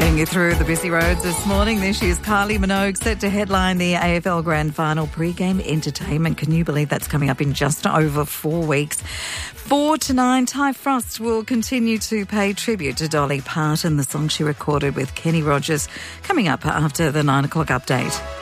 Taking you through the busy roads this morning. This year's Kylie Minogue set to headline the AFL Grand Final pre-game entertainment. Can you believe that's coming up in just over 4 weeks? 4 to 9, Ty Frost will continue to pay tribute to Dolly Parton, the song she recorded with Kenny Rogers, coming up after the 9 o'clock update.